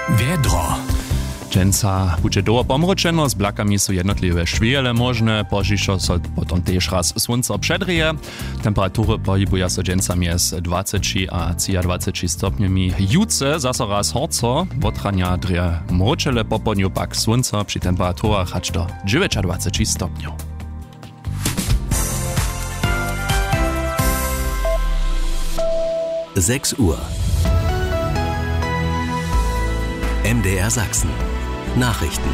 Wiedro. Dżęca bude doła pomročeno, z blakami są jednotliwe szwiele możne, pożiszo so potom też raz słońce przedrije. Temperatury pohybują się dżęca między 20 a 23 stopniami. Jutce zase raz horco, otrania drje mroczele po południu pak słońce przy temperaturach aż do 29 stopniów. Uhr. MDR Sachsen. Nachrichten.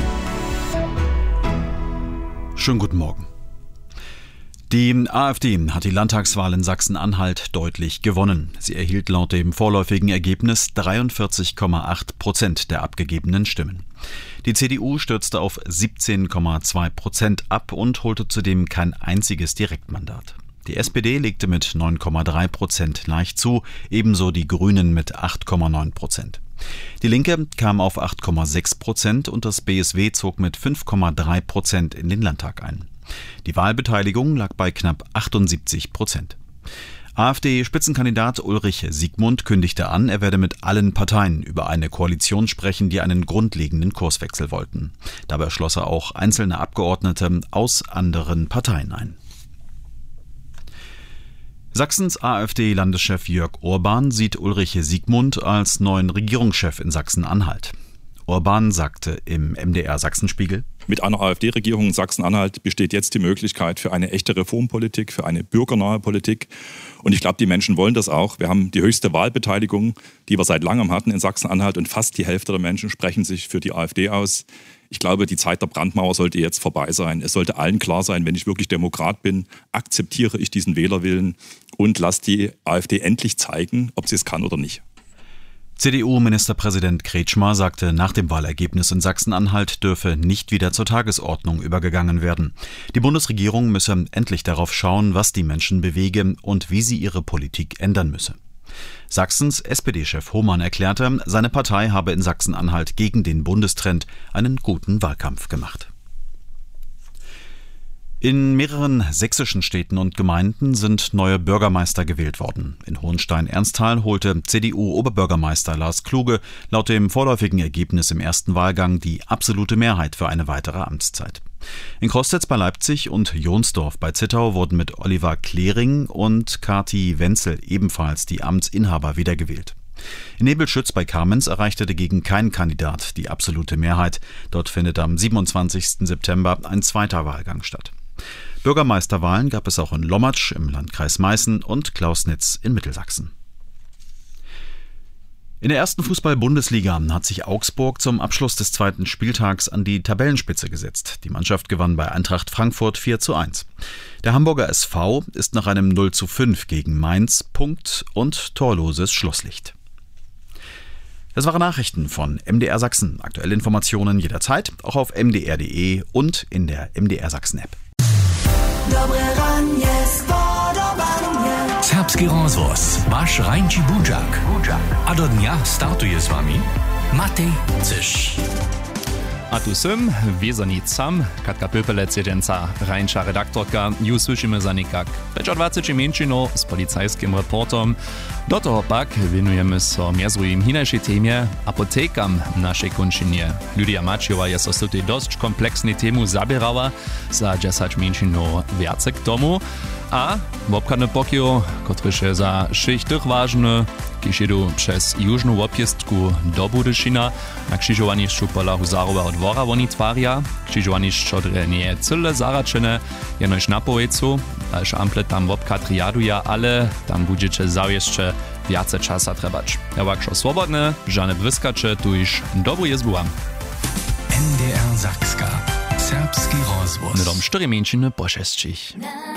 Schönen guten Morgen. Die AfD hat die Landtagswahl in Sachsen-Anhalt deutlich gewonnen. Sie erhielt laut dem vorläufigen Ergebnis 43,8% der abgegebenen Stimmen. Die CDU stürzte auf 17,2% ab und holte zudem kein einziges Direktmandat. Die SPD legte mit 9,3% leicht zu, ebenso die Grünen mit 8,9%. Die Linke kam auf 8,6% und das BSW zog mit 5,3% in den Landtag ein. Die Wahlbeteiligung lag bei knapp 78%. AfD-Spitzenkandidat Ulrich Siegmund kündigte an, er werde mit allen Parteien über eine Koalition sprechen, die einen grundlegenden Kurswechsel wollten. Dabei schloss er auch einzelne Abgeordnete aus anderen Parteien ein. Sachsens AfD-Landeschef Jörg Orban sieht Ulrich Siegmund als neuen Regierungschef in Sachsen-Anhalt. Orban sagte im MDR Sachsenspiegel: Mit einer AfD-Regierung in Sachsen-Anhalt besteht jetzt die Möglichkeit für eine echte Reformpolitik, für eine bürgernahe Politik. Und ich glaube, die Menschen wollen das auch. Wir haben die höchste Wahlbeteiligung, die wir seit langem hatten in Sachsen-Anhalt. Und fast die Hälfte der Menschen sprechen sich für die AfD aus. Ich glaube, die Zeit der Brandmauer sollte jetzt vorbei sein. Es sollte allen klar sein, wenn ich wirklich Demokrat bin, akzeptiere ich diesen Wählerwillen und lasse die AfD endlich zeigen, ob sie es kann oder nicht. CDU-Ministerpräsident Kretschmer sagte, nach dem Wahlergebnis in Sachsen-Anhalt dürfe nicht wieder zur Tagesordnung übergegangen werden. Die Bundesregierung müsse endlich darauf schauen, was die Menschen bewege und wie sie ihre Politik ändern müsse. Sachsens SPD-Chef Hohmann erklärte, seine Partei habe in Sachsen-Anhalt gegen den Bundestrend einen guten Wahlkampf gemacht. In mehreren sächsischen Städten und Gemeinden sind neue Bürgermeister gewählt worden. In Hohenstein-Ernsthal holte CDU-Oberbürgermeister Lars Kluge laut dem vorläufigen Ergebnis im ersten Wahlgang die absolute Mehrheit für eine weitere Amtszeit. In Crostitz bei Leipzig und Jonsdorf bei Zittau wurden mit Oliver Klering und Kati Wenzel ebenfalls die Amtsinhaber wiedergewählt. In Nebelschütz bei Kamenz erreichte dagegen kein Kandidat die absolute Mehrheit. Dort findet am 27. September ein zweiter Wahlgang statt. Bürgermeisterwahlen gab es auch in Lommatsch im Landkreis Meißen und Klausnitz in Mittelsachsen. In der ersten Fußball-Bundesliga hat sich Augsburg zum Abschluss des zweiten Spieltags an die Tabellenspitze gesetzt. Die Mannschaft gewann bei Eintracht Frankfurt 4:1. Der Hamburger SV ist nach einem 0:5 gegen Mainz Punkt- und torloses Schlusslicht. Das waren Nachrichten von MDR Sachsen. Aktuelle Informationen jederzeit, auch auf mdr.de und in der MDR Sachsen-App. Serbski rozvoz, waš Rajnči Budžak. A do dnia startuje s vami Matej Ciš. A tu sem, vezani sam, Katka Pöpelec je dżęca Rajnča redaktorka. Ju słyszymy za nikak 25 minčino z policajskim reportom. Do toho pak venujemy so mjezrujim hinajšej temie apotekam našej končinie. Lydia Mačiova je so tutaj dosť kompleksnej tému zabierała za 10 minčino viace k tomu. A wopkane pokio, kotryż je za 6 tych ważny, kiż jedu przez južnú objezdku do Budyšina, na krzyżowanišću pola Huzárového dvora oni tvaria. Krzyżowanišćo dre nie cyle zaračene, jenož na pojecu, až ample tam wopka triaduja, ale tam budete zaujeszcze viace časa trebać. Ja wakšo swobodne, žane błyskacze, tu iż dobu jezbu wam. MDR Sachska. Serbski rozvoz. Nedom 4 minčiny po 6.